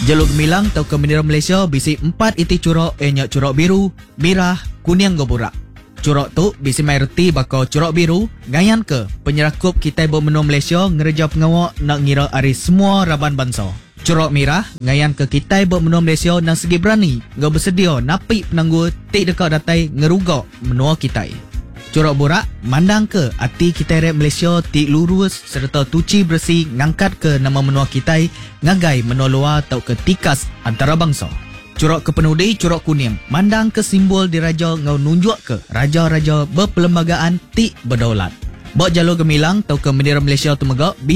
Jalur gemilang tau ke bendera Malaysia bisi 4 iti curok enyak curok biru, merah, kuning goburak. Curok tu bisi mai reti bakal curok biru ngayan ke penyerakup kita bermenua Malaysia ngereja pengawak nak ngira ari semua raban bangsa. Curok merah ngayan ke kita bermenua Malaysia nang segi berani ngau bersedia napi penangguh tik dekat datai ngerugak menua kita. Curok burak mandang ke hati kita rep Malaysia tik lurus serta tuci bersih ngangkat ke nama menua kita ngagai menua luar atau ke tikas antara bangsa. Curok kepenudi curok kuning mandang ke simbol diraja ngau nunjuk ke raja-raja berperlembagaan tik berdaulat. Bak jalur gemilang tau ke bendera Malaysia tu megak